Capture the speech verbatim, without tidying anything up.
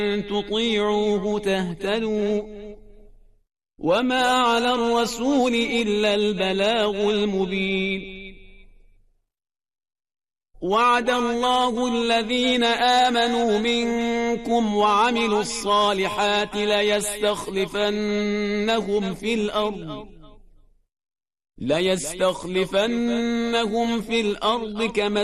تطيعوه تهتدوا وما على الرسول إلا البلاغ المبين وعد الله الذين آمنوا منكم وعملوا الصالحات ليستخلفنهم في الأرض ليستخلفنهم في الأرض كما